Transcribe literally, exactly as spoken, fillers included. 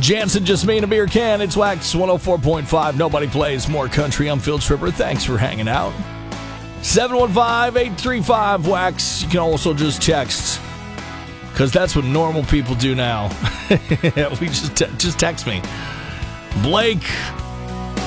Jansen just made a beer can. It's Wax one oh four point five. Nobody plays more country. I'm Field Tripper. Thanks for hanging out. seven one five, eight three five, Wax. You can also just text, because that's what normal people do now. we just te- just text me. Blake